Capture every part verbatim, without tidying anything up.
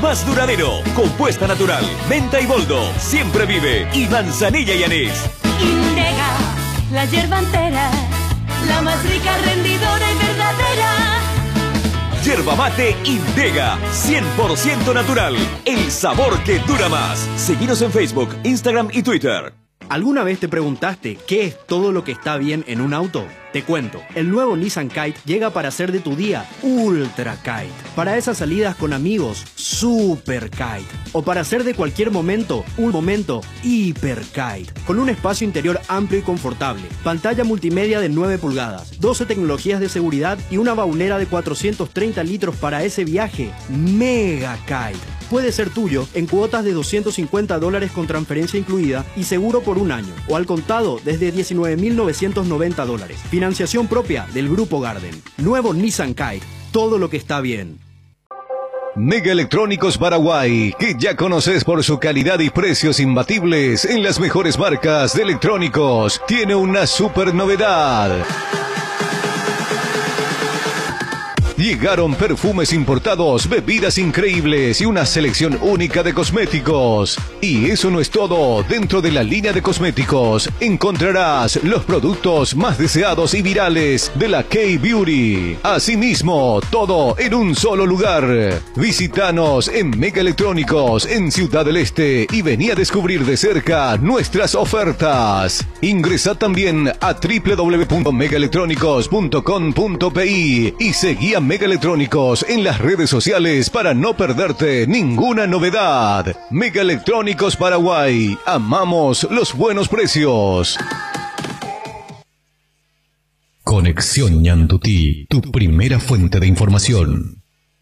Más duradero, compuesta natural, menta y boldo, siempre vive, y manzanilla y anís. Indega, la hierba entera, la más rica, rendidora y verdadera. Yerba mate Indega, cien por ciento natural, el sabor que dura más. Seguinos en Facebook, Instagram y Twitter. ¿Alguna vez te preguntaste qué es todo lo que está bien en un auto? Te cuento, el nuevo Nissan Kite llega para hacer de tu día Ultra Kite. Para esas salidas con amigos, Super Kite. O para hacer de cualquier momento, un momento Hiper Kite. Con un espacio interior amplio y confortable, pantalla multimedia de nueve pulgadas, doce tecnologías de seguridad y una baulera de cuatrocientos treinta litros para ese viaje Mega Kite. Puede ser tuyo en cuotas de doscientos cincuenta dólares con transferencia incluida y seguro por un año, o al contado desde diecinueve mil novecientos noventa dólares. Financiación propia del Grupo Garden. Nuevo Nissan Kite, todo lo que está bien. Mega Electrónicos Paraguay, que ya conoces por su calidad y precios imbatibles en las mejores marcas de electrónicos, tiene una super novedad. Llegaron perfumes importados, bebidas increíbles y una selección única de cosméticos. Y eso no es todo. Dentro de la línea de cosméticos encontrarás los productos más deseados y virales de la K-Beauty. Asimismo, todo en un solo lugar. Visítanos en Mega Electrónicos en Ciudad del Este y vení a descubrir de cerca nuestras ofertas. Ingresa también a doble u doble u doble u punto mega electrónicos punto com punto pi y seguí a Mega Electrónicos en las redes sociales para no perderte ninguna novedad. Mega Electrónicos Paraguay. Amamos los buenos precios. Conexión Ñandutí, tu primera fuente de información.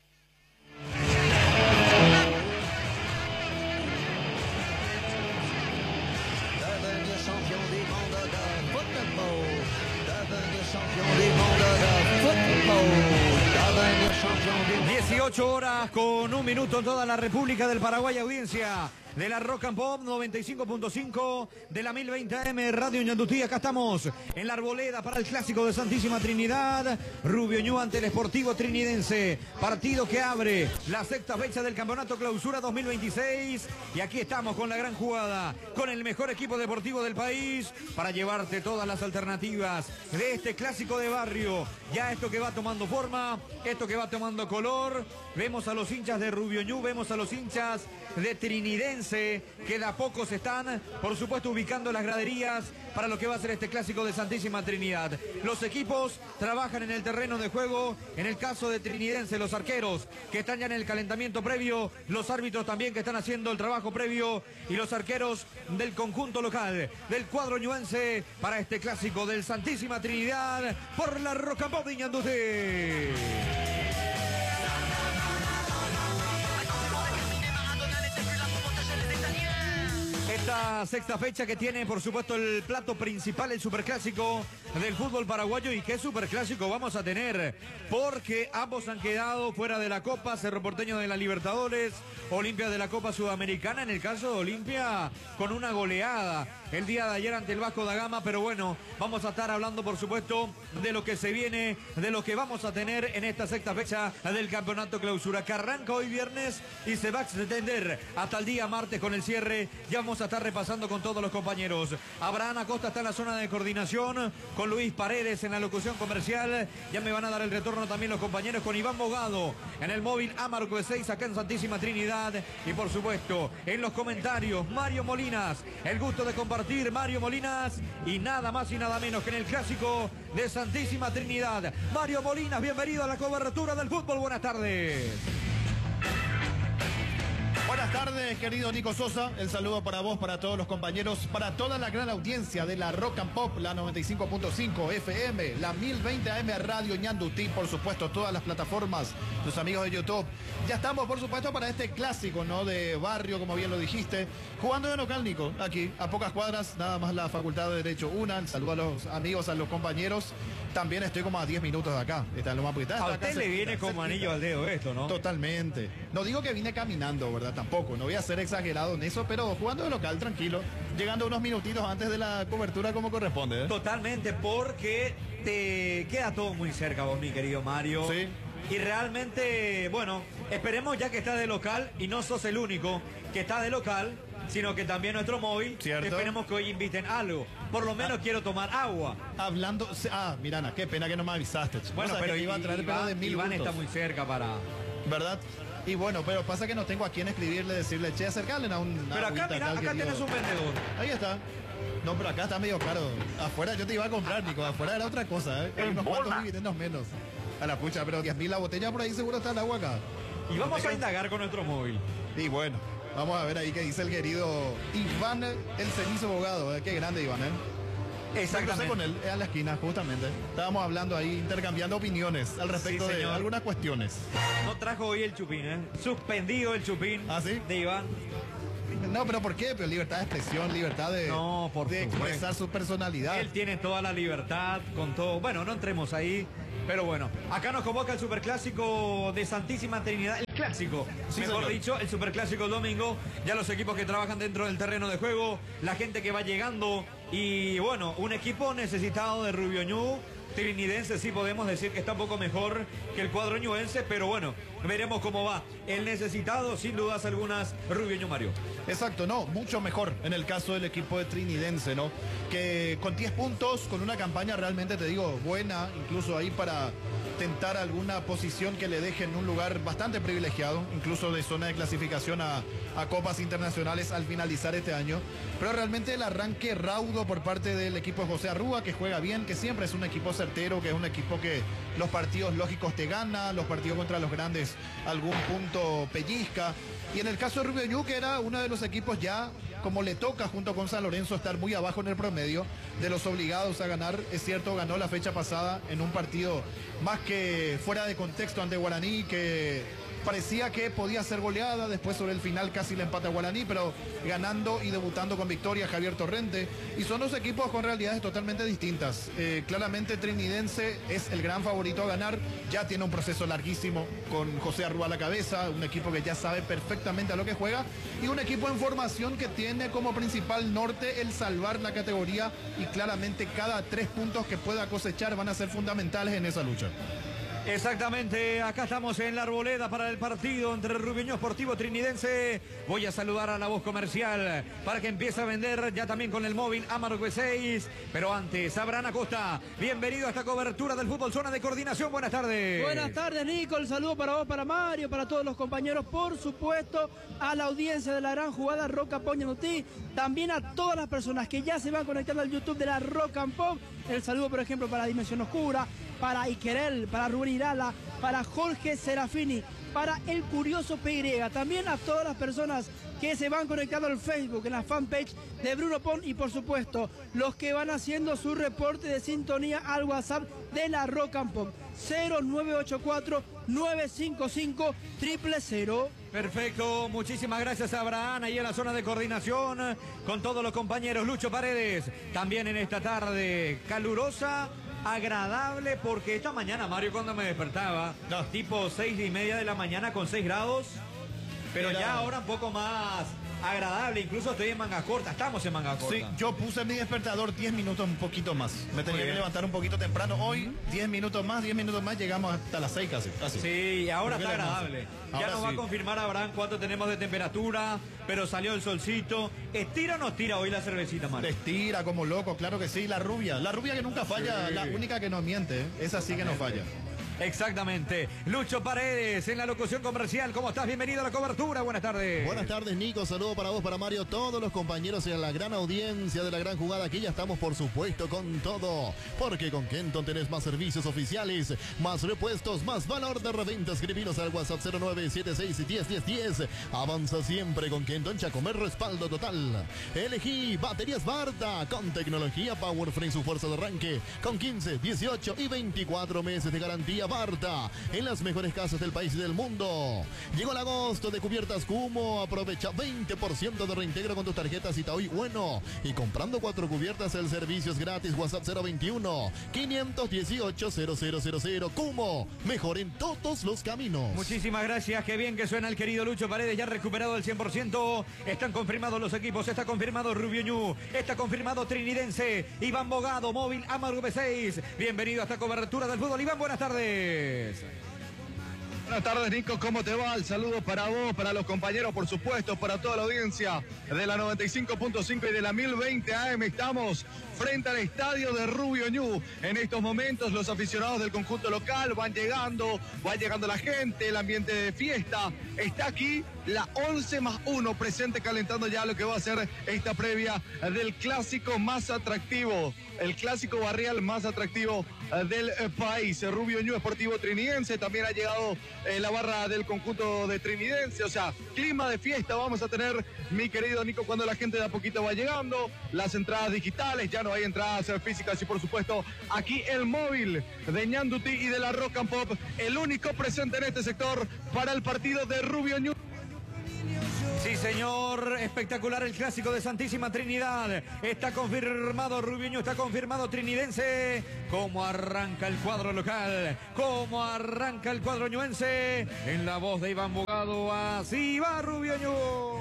dieciocho horas con un minuto en toda la República del Paraguay, audiencia de la Rock and Pop noventa y cinco punto cinco de la mil veinte A M Radio Ñandutí. Acá estamos en la Arboleda para el clásico de Santísima Trinidad. Rubio Ñu ante el Sportivo Trinidense. Partido que abre la sexta fecha del Campeonato Clausura dos mil veintiséis. Y aquí estamos con la gran jugada, con el mejor equipo deportivo del país, para llevarte todas las alternativas de este clásico de barrio. Ya esto que va tomando forma, esto que va tomando color. Vemos a los hinchas de Rubio Ñu, vemos a los hinchas de Trinidense, que de a poco se están, por supuesto, ubicando las graderías para lo que va a ser este clásico de Santísima Trinidad. Los equipos trabajan en el terreno de juego. En el caso de Trinidense, los arqueros que están ya en el calentamiento previo, los árbitros también que están haciendo el trabajo previo, y los arqueros del conjunto local del cuadro ñuense para este clásico del Santísima Trinidad por la Rock and Pop de Ñandutí. Esta sexta fecha que tiene, por supuesto, el plato principal, el superclásico del fútbol paraguayo. ¿Y qué superclásico vamos a tener? Porque ambos han quedado fuera de la Copa. Cerro Porteño de la Libertadores, Olimpia de la Copa Sudamericana. En el caso de Olimpia, con una goleada el día de ayer ante el Vasco da Gama. Pero bueno, vamos a estar hablando, por supuesto, de lo que se viene, de lo que vamos a tener en esta sexta fecha del Campeonato Clausura, que arranca hoy viernes y se va a extender hasta el día martes con el cierre. Ya vamos a estar repasando con todos los compañeros. Abraham Acosta está en la zona de coordinación, con Luis Paredes en la locución comercial. Ya me van a dar el retorno también los compañeros, con Iván Bogado en el móvil Amarco de seis acá en Santísima Trinidad. Y por supuesto, en los comentarios, Mario Molinas. El gusto de compartir, Mario Molinas. Y nada más y nada menos que en el clásico de Santísima Trinidad. Mario Molinas, bienvenido a la cobertura del fútbol. Buenas tardes. Buenas tardes, querido Nico Sosa. El saludo para vos, para todos los compañeros, para toda la gran audiencia de la Rock and Pop, la noventa y cinco punto cinco F M, la mil veinte A M Radio Ñandutí, por supuesto, todas las plataformas, tus amigos de YouTube. Ya estamos, por supuesto, para este clásico, ¿no? De barrio, como bien lo dijiste. Jugando de local, Nico, aquí, a pocas cuadras, nada más la Facultad de Derecho una. El saludo a los amigos, a los compañeros. También estoy como a diez minutos de acá. Está en lo más A usted le viene como anillo al dedo esto, ¿no? Totalmente. No digo que vine caminando, ¿verdad? Tampoco. No voy a ser exagerado en eso, pero jugando de local, tranquilo. Llegando unos minutitos antes de la cobertura como corresponde, ¿eh? Totalmente, porque te queda todo muy cerca vos, mi querido Mario. Sí. Y realmente, bueno, Esperemos ya que está de local y no sos el único que está de local, sino que también nuestro móvil. Cierto. Esperemos que hoy inviten algo. Por lo menos ah. quiero tomar agua. Hablando, ah, Mirana, qué pena que no me avisaste. Bueno, no pero iba a traer, Iván, pero de mil Iván puntos. está muy cerca para... ¿Verdad? Y bueno, pero pasa que no tengo a quién escribirle, decirle, che, acercarle a un... Pero acá, mira, acá tenés un vendedor. Ahí está. No, pero acá está medio caro. Afuera yo te iba a comprar, Nico. Afuera era otra cosa, ¿eh? Hay unos cuantos dividendos menos. A la pucha, pero diez mil la botella por ahí seguro está el agua acá. Y vamos a indagar con nuestro móvil. Y bueno, vamos a ver ahí qué dice el querido Iván, el cenizo abogado. ¿eh? Qué grande, Iván, ¿eh? Exactamente. Me crucé con él a la esquina, justamente. Estábamos hablando ahí, intercambiando opiniones al respecto Sí, de señor. algunas cuestiones. No trajo hoy el chupín, ¿eh? Suspendido el chupín. ¿Ah, sí? De Iván. No, pero ¿por qué? Pero libertad de expresión, libertad de, No, por de supuesto. expresar su personalidad. Él tiene toda la libertad con todo. Bueno, no entremos ahí. Pero bueno, acá nos convoca el Superclásico de Santísima Trinidad. El clásico, Sí, mejor señor. dicho, el Superclásico el domingo. Ya los equipos que trabajan dentro del terreno de juego, la gente que va llegando. Y bueno, un equipo necesitado de Rubio Ñu. Trinidense sí podemos decir que está un poco mejor que el cuadro ñuense, pero bueno, veremos cómo va. El necesitado, sin dudas algunas, Rubio Ñu, Mario. Exacto, no, mucho mejor en el caso del equipo de Trinidense, ¿no? Que con diez puntos, con una campaña realmente, te digo, buena, incluso ahí para tentar alguna posición que le deje en un lugar bastante privilegiado, incluso de zona de clasificación a, a copas internacionales al finalizar este año. Pero realmente el arranque raudo por parte del equipo de José Arrúa, que juega bien, que siempre es un equipo certero, que es un equipo que los partidos lógicos te gana, los partidos contra los grandes algún punto pellizca. Y en el caso de Rubio Ñu, que era uno de los equipos ya, como le toca junto con San Lorenzo, estar muy abajo en el promedio de los obligados a ganar. Es cierto, ganó la fecha pasada en un partido más que fuera de contexto ante Guaraní, que parecía que podía ser goleada, después sobre el final casi le empata a Guaraní, pero ganando y debutando con victoria Javier Torrente. Y son dos equipos con realidades totalmente distintas. Eh, claramente Trinidense es el gran favorito a ganar, ya tiene un proceso larguísimo con José Arrúa a la cabeza, un equipo que ya sabe perfectamente a lo que juega y un equipo en formación que tiene como principal norte el salvar la categoría, y claramente cada tres puntos que pueda cosechar van a ser fundamentales en esa lucha. Exactamente, acá estamos en la arboleda para el partido entre Rubio Ñu Sportivo Trinidense. Voy a saludar a la voz comercial para que empiece a vender ya también con el móvil Amargo seis. Pero antes, Abraham Acosta, bienvenido a esta cobertura del Fútbol Zona de Coordinación. Buenas tardes. Buenas tardes, Nico. El saludo para vos, para Mario, para todos los compañeros, por supuesto, a la audiencia de la gran jugada Roca Pop Ñandutí, también a todas las personas que ya se van conectando al YouTube de la Rock and Pop. El saludo, por ejemplo, para Dimensión Oscura, para Iquerel, para Rubén Irala, para Jorge Serafini, para El Curioso P Y, también a todas las personas que se van conectando al Facebook, en la fanpage de Bruno Pon, y por supuesto, los que van haciendo su reporte de sintonía al WhatsApp de la Rock and Pop, cero nueve ocho cuatro nueve cinco cinco cero cero cero. Perfecto, muchísimas gracias a Abraham, ahí en la zona de coordinación, con todos los compañeros. Lucho Paredes, también en esta tarde calurosa, agradable, porque esta mañana, Mario, cuando me despertaba, No. tipo seis y media de la mañana con seis grados, pero Era- ya ahora un poco más agradable, incluso estoy en manga corta, estamos en manga corta. Sí, yo puse mi despertador diez minutos un poquito más. Me tenía que bien. levantar un poquito temprano. Hoy, diez minutos más, diez minutos más, llegamos hasta las seis casi. casi. Sí, y ahora ¿Por qué está le vamos a agradable. hacer? Ya Ahora nos va a sí. confirmar Abraham cuánto tenemos de temperatura, pero salió el solcito. ¿Estira o no tira hoy la cervecita, Mario? Estira como loco, claro que sí. La rubia, la rubia que nunca falla, Sí. la única que no miente, ¿eh? Esa sí que no falla. Exactamente. Lucho Paredes en la locución comercial. ¿Cómo estás? Bienvenido a la cobertura. Buenas tardes. Buenas tardes, Nico. Saludo para vos, para Mario, todos los compañeros y a la gran audiencia de la gran jugada. Aquí ya estamos, por supuesto, con todo. Porque con Kenton tenés más servicios oficiales, más repuestos, más valor de reventa. Escribinos al WhatsApp cero nueve siete seis diez diez diez. Avanza siempre con Kenton Chacomer, respaldo total. Elegí baterías Barta con tecnología Powerframe, su fuerza de arranque, con quince, dieciocho y veinticuatro meses de garantía. Barta, en las mejores casas del país y del mundo. Llegó el agosto de cubiertas Kumo. Aprovecha veinte por ciento de reintegro con tus tarjetas Itaúí Bueno. Y comprando cuatro cubiertas, el servicio es gratis. WhatsApp cero veintiuno, quinientos dieciocho, cero cero cero cero. Kumo, mejor en todos los caminos. Muchísimas gracias. Qué bien que suena el querido Lucho Paredes. Ya recuperado el cien por ciento. Están confirmados los equipos. Está confirmado Rubio Ñu. Está confirmado Trinidense. Iván Bogado, móvil Amargo B seis. Bienvenido a esta cobertura del fútbol. Iván, buenas tardes. Buenas tardes, Nico, ¿cómo te va? El saludo para vos, para los compañeros, por supuesto, para toda la audiencia de la noventa y cinco punto cinco y de la mil veinte A M. Estamos frente al estadio de Rubio Ñu. En estos momentos los aficionados del conjunto local van llegando, va llegando la gente, el ambiente de fiesta. Está aquí la once más uno presente calentando ya lo que va a ser esta previa del clásico más atractivo, el clásico barrial más atractivo del país. Rubio Ñu Sportivo Trinidense, también ha llegado eh, la barra del conjunto de Trinidense, o sea, clima de fiesta vamos a tener, mi querido Nico, cuando la gente de a poquito va llegando, las entradas digitales, ya no hay entradas físicas y por supuesto aquí el móvil de Ñandutí y de la Rock and Pop, el único presente en este sector para el partido de Rubio Ñu. Sí, señor, espectacular el clásico de Santísima Trinidad. Está confirmado Rubio Ñu, está confirmado Trinidense. ¿Cómo arranca el cuadro local? ¿Cómo arranca el cuadro ñuense? En la voz de Iván Bogado, así va Rubio Ñu.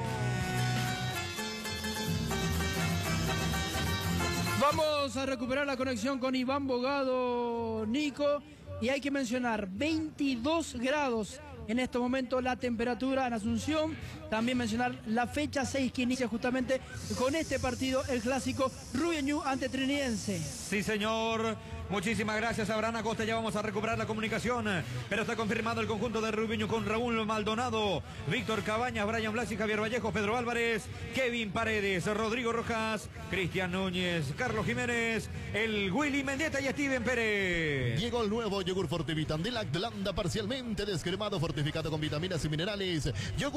Vamos a recuperar la conexión con Iván Bogado, Nico. Y hay que mencionar veintidós grados en este momento la temperatura en Asunción. También mencionar la fecha seis que inicia justamente con este partido, el clásico Rubio Ñu ante Trinidense. Sí, señor. Muchísimas gracias, Abraham Acosta. Ya vamos a recuperar la comunicación. Pero está confirmado el conjunto de Rubio Ñu con Raúl Maldonado, Víctor Cabañas, Brian Blas y Javier Vallejo, Pedro Álvarez, Kevin Paredes, Rodrigo Rojas, Cristian Núñez, Carlos Jiménez, el Willy Mendieta y Steven Pérez. Llegó el nuevo yogur Fortivitam de Lactlanda, parcialmente descremado, fortificado con vitaminas y minerales. Yogur